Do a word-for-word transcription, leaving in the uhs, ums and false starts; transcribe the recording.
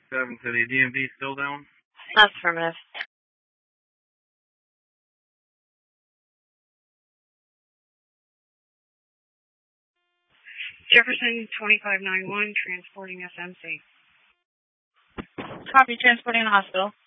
seven to the D M V still down? That's affirmative. Jefferson twenty-five ninety-one, transporting S M C. Copy, transporting the hospital.